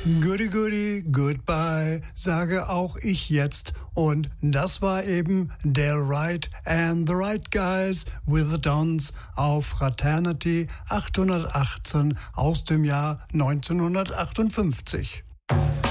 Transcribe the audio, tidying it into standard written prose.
Goody goody, goodbye, sage auch ich jetzt. Und das war eben der Right and the Right Guys with the Dons auf Fraternity 818 aus dem Jahr 1958.